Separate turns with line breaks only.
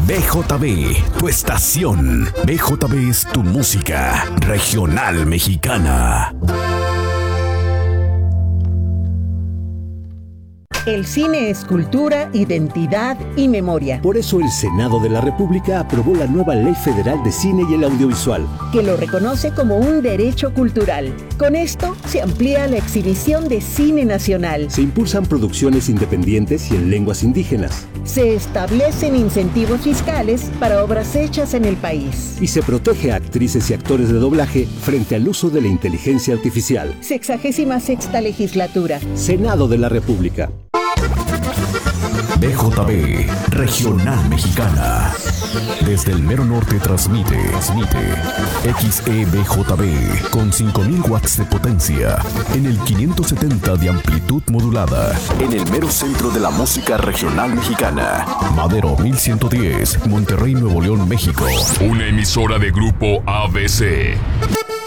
BJB, tu estación. BJB es tu música regional mexicana.
El cine es cultura, identidad y memoria.
Por eso el Senado de la República aprobó la nueva Ley Federal de Cine y el Audiovisual,
que lo reconoce como un derecho cultural. Con esto se amplía la exhibición de cine nacional.
Se impulsan producciones independientes y en lenguas indígenas.
Se establecen incentivos fiscales para obras hechas en el país.
Y se protege a actrices y actores de doblaje frente al uso de la inteligencia artificial.
66ª legislatura.
Senado de la República.
BJB, Regional Mexicana. Desde el mero norte transmite XEBJB con 5000 watts de potencia en el 570 de amplitud modulada en el mero centro de la música regional mexicana. Madero 1110, Monterrey, Nuevo León, México.
Una emisora de Grupo ABC.